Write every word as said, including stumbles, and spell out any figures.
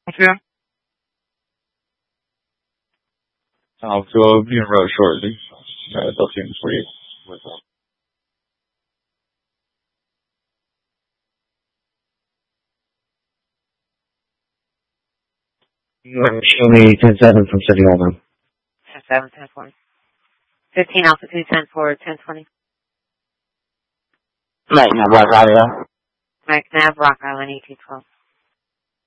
Yeah. Um, so I'll be in road shortly. Uh, they'll seem sweet. What's up? You want to show me ten seven from City Hall now. ten seven, ten four. fifteen altitude, ten four, ten twenty. Right, now, Rock Island. Mike Nav, Rock Island, eighteen twelve.